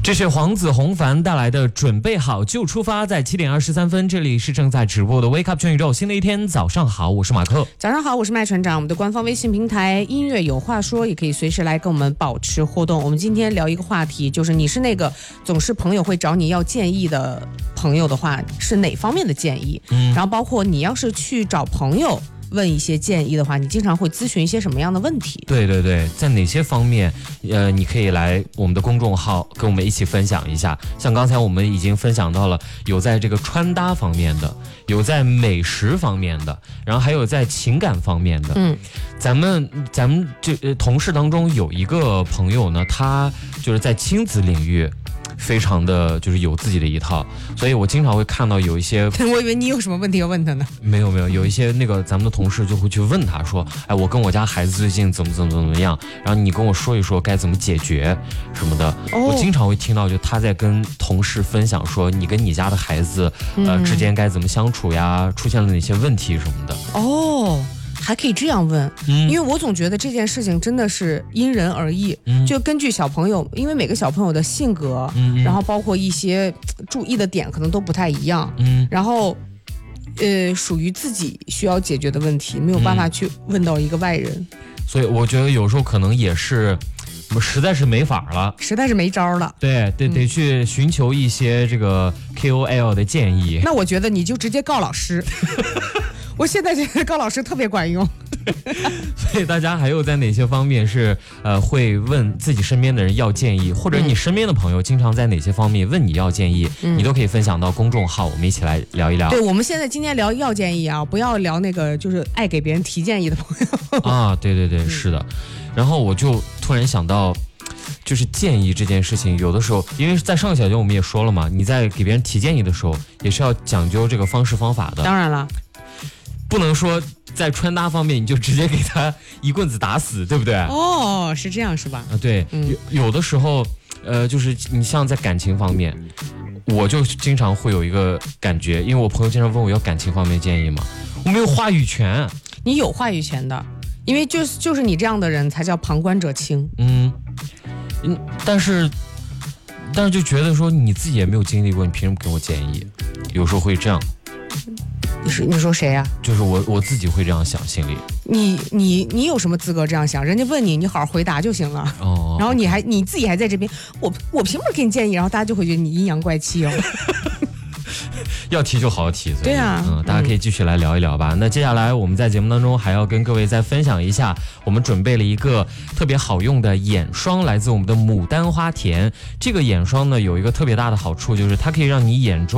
这是黄子弘凡带来的准备好就出发，在7点23分，这里是正在直播的 Wake Up 全宇宙，新的一天早上好，我是马克。 早上好，我是麦船长。我们的官方微信平台音乐有话说也可以随时来跟我们保持互动。我们今天聊一个话题，就是你是那个总是朋友会找你要建议的朋友的话，是哪方面的建议？然后包括你要是去找朋友问一些建议的话，你经常会咨询一些什么样的问题？ 对对对，在哪些方面你可以来我们的公众号跟我们一起分享一下。像刚才我们已经分享到了有在这个穿搭方面的，有在美食方面的，然后还有在情感方面的。咱们这同事当中有一个朋友呢，他就是在亲子领域非常的就是有自己的一套，所以我经常会看到有一些我以为你有什么问题要问他呢。 没有，有一些那个咱们的同事就会去问他说，哎，我跟我家孩子最近怎么样，然后你跟我说一说该怎么解决什么的。我经常会听到就他在跟同事分享说，你跟你家的孩子之间该怎么相处呀，出现了哪些问题什么的。 还可以这样问，因为我总觉得这件事情真的是因人而异，就根据小朋友，因为每个小朋友的性格，然后包括一些注意的点可能都不太一样，然后属于自己需要解决的问题，没有办法去问到一个外人， 所以我觉得有时候可能也是实在是没法了， 实在是没招了， 对，得去寻求一些这个 KOL 的建议。 那我觉得你就直接告老师。我现在觉得告老师特别管用。 所以大家还有在哪些方面是会问自己身边的人要建议，或者你身边的朋友经常在哪些方面问你要建议，你都可以分享到公众号，我们一起来聊一聊。 对，我们现在今天聊要建议啊，不要聊那个就是爱给别人提建议的朋友啊。对，是的。然后我就突然想到，就是建议这件事情，有的时候因为在上个小节我们也说了嘛，你在给别人提建议的时候也是要讲究这个方式方法的。 当然了， 不能说在穿搭方面你就直接给他一棍子打死，对不对？ 是这样是吧？ 对，有的时候就是你像在感情方面，我就经常会有一个感觉，因为我朋友经常问我要感情方面建议嘛，我没有话语权。 你有话语权的，因为就是你这样的人才叫旁观者清。 但是就觉得说你自己也没有经历过，你凭什么给我建议？有时候会这样。 你说谁呀？就是我自己会这样想，心里。 你有什么资格这样想？人家问你，你好好回答就行了。然后你自己还在这边，我凭什么给你建议？然后大家就会觉得你阴阳怪气哦。 要提就好好提。 对啊， 大家可以继续来聊一聊吧。那接下来我们在节目当中还要跟各位再分享一下，我们准备了一个特别好用的眼霜，来自我们的牡丹花田。这个眼霜呢有一个特别大的好处，就是它可以让你眼中